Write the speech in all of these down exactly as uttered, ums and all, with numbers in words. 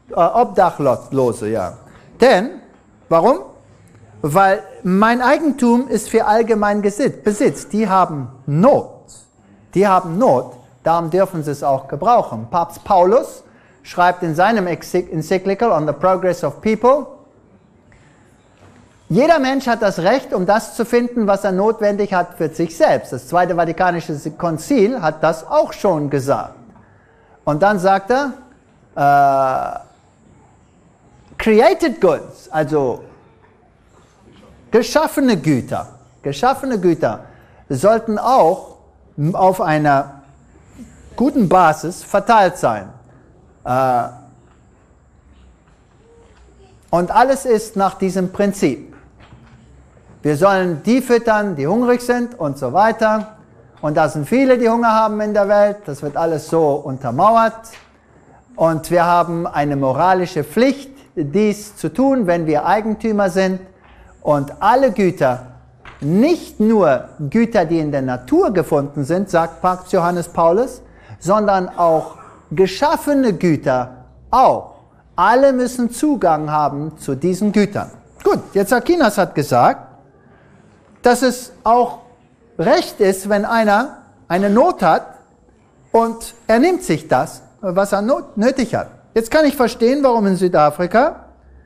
äh, Obdachlose, ja. Denn, warum? Weil mein Eigentum ist für allgemeinen Besitz. Die haben Not. Die haben Not, darum dürfen sie es auch gebrauchen. Papst Paulus schreibt in seinem Encyclical on the Progress of People, jeder Mensch hat das Recht, um das zu finden, was er notwendig hat für sich selbst. Das Zweite Vatikanische Konzil hat das auch schon gesagt. Und dann sagt er, äh, created goods, also geschaffene Güter, geschaffene Güter sollten auch auf einer guten Basis verteilt sein. Äh, und alles ist nach diesem Prinzip. Wir sollen die füttern, die hungrig sind und so weiter. Und da sind viele, die Hunger haben in der Welt. Das wird alles so untermauert. Und wir haben eine moralische Pflicht, dies zu tun, wenn wir Eigentümer sind. Und alle Güter, nicht nur Güter, die in der Natur gefunden sind, sagt Papst Johannes Paulus, sondern auch geschaffene Güter auch. Alle müssen Zugang haben zu diesen Gütern. Gut, jetzt Aquinas hat gesagt, dass es auch recht ist, wenn einer eine Not hat und er nimmt sich das, was er not- nötig hat. Jetzt kann ich verstehen, warum in Südafrika,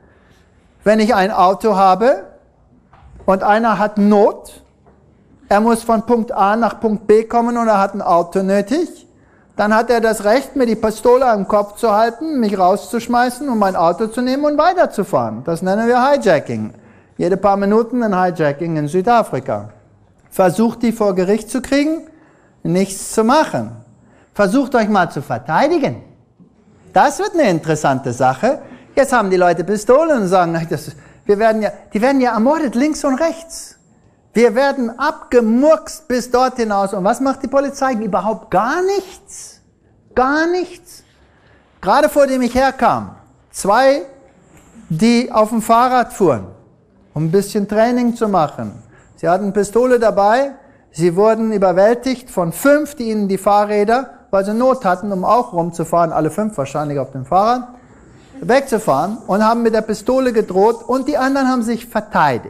wenn ich ein Auto habe und einer hat Not, er muss von Punkt A nach Punkt B kommen und er hat ein Auto nötig, dann hat er das Recht, mir die Pistole am Kopf zu halten, mich rauszuschmeißen und mein Auto zu nehmen und weiterzufahren. Das nennen wir Hijacking. Jede paar Minuten ein Hijacking in Südafrika. Versucht die vor Gericht zu kriegen, nichts zu machen. Versucht euch mal zu verteidigen. Das wird eine interessante Sache. Jetzt haben die Leute Pistolen und sagen, das, wir werden ja, die werden ja ermordet links und rechts. Wir werden abgemurkst bis dort hinaus. Und was macht die Polizei? Überhaupt gar nichts. Gar nichts. Gerade vor dem ich herkam, zwei, die auf dem Fahrrad fuhren, um ein bisschen Training zu machen. Sie hatten Pistole dabei, sie wurden überwältigt von fünf, die ihnen die Fahrräder, weil sie Not hatten, um auch rumzufahren, alle fünf wahrscheinlich auf dem Fahrrad, wegzufahren und haben mit der Pistole gedroht und die anderen haben sich verteidigt.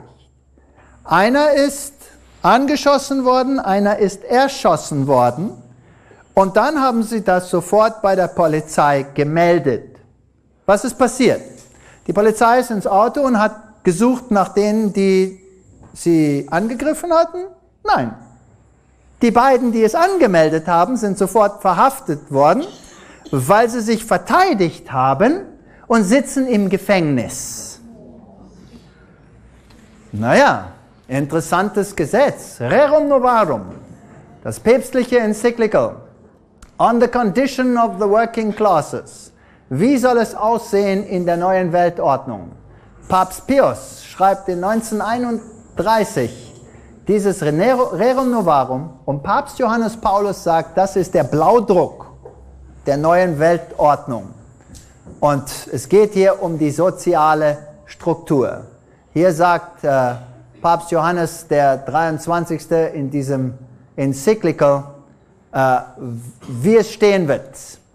Einer ist angeschossen worden, einer ist erschossen worden und dann haben sie das sofort bei der Polizei gemeldet. Was ist passiert? Die Polizei ist ins Auto und hat gesucht nach denen, die sie angegriffen hatten? Nein. Die beiden, die es angemeldet haben, sind sofort verhaftet worden, weil sie sich verteidigt haben und sitzen im Gefängnis. Naja, interessantes Gesetz. Rerum novarum, das päpstliche Encyclical on the condition of the working classes. Wie soll es aussehen in der neuen Weltordnung? Papst Pius schreibt in neunzehnhunderteinunddreißig dieses Rerum Novarum und Papst Johannes Paulus sagt, das ist der Blaudruck der neuen Weltordnung. Und es geht hier um die soziale Struktur. Hier sagt äh, Papst Johannes der dreiundzwanzigste in diesem Encyclical, äh, wie es stehen wird.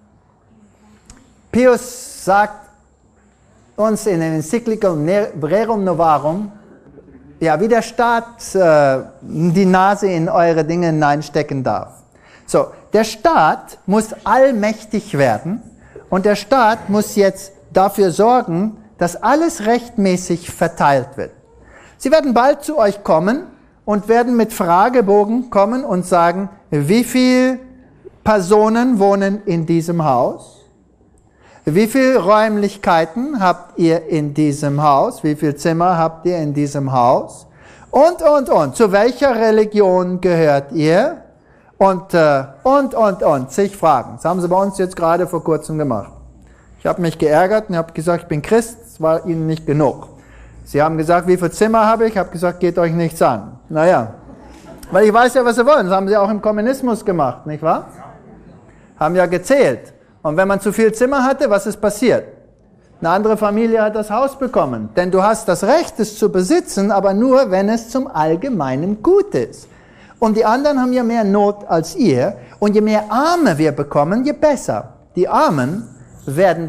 Pius sagt uns in dem Encyclical Rerum Novarum, ja, wie der Staat äh, die Nase in eure Dinge hineinstecken darf. So, der Staat muss allmächtig werden und der Staat muss jetzt dafür sorgen, dass alles rechtmäßig verteilt wird. Sie werden bald zu euch kommen und werden mit Fragebogen kommen und sagen, wie viele Personen wohnen in diesem Haus? Wie viele Räumlichkeiten habt ihr in diesem Haus? Wie viele Zimmer habt ihr in diesem Haus? Und, und, und. Zu welcher Religion gehört ihr? Und, äh, und, und, und. Zig Fragen. Das haben sie bei uns jetzt gerade vor kurzem gemacht. Ich habe mich geärgert und habe gesagt, ich bin Christ. Das war ihnen nicht genug. Sie haben gesagt, wie viele Zimmer habe ich? Ich habe gesagt, geht euch nichts an. Naja, weil ich weiß ja, was sie wollen. Das haben sie auch im Kommunismus gemacht, nicht wahr? Haben ja gezählt. Und wenn man zu viel Zimmer hatte, was ist passiert? Eine andere Familie hat das Haus bekommen. Denn du hast das Recht, es zu besitzen, aber nur, wenn es zum allgemeinen Gut ist. Und die anderen haben ja mehr Not als ihr. Und je mehr Arme wir bekommen, je besser. Die Armen werden